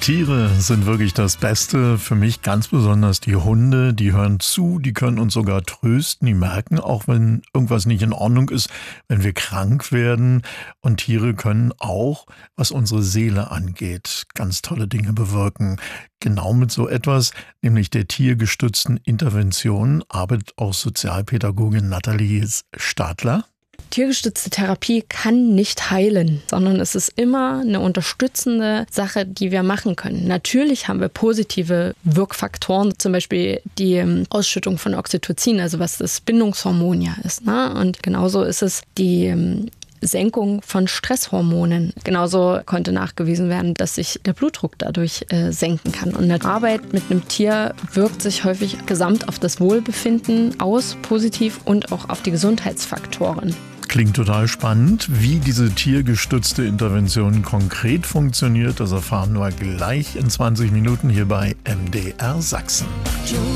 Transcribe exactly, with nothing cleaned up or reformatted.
Tiere sind wirklich das Beste. Für mich ganz besonders die Hunde. Die hören zu, die können uns sogar trösten. Die merken auch, wenn irgendwas nicht in Ordnung ist, wenn wir krank werden. Und Tiere können auch, was unsere Seele angeht, ganz tolle Dinge bewirken. Genau mit so etwas, nämlich der tiergestützten Intervention, arbeitet auch Sozialpädagogin Nathalie Stadler. Tiergestützte Therapie kann nicht heilen, sondern es ist immer eine unterstützende Sache, die wir machen können. Natürlich haben wir positive Wirkfaktoren, zum Beispiel die Ausschüttung von Oxytocin, also was das Bindungshormon ja ist. Ne? Und genauso ist es die Senkung von Stresshormonen. Genauso konnte nachgewiesen werden, dass sich der Blutdruck dadurch äh, senken kann. Und eine Arbeit mit einem Tier wirkt sich häufig gesamt auf das Wohlbefinden aus, positiv, und auch auf die Gesundheitsfaktoren. Klingt total spannend. Wie diese tiergestützte Intervention konkret funktioniert, das erfahren wir gleich in zwanzig Minuten hier bei M D R Sachsen.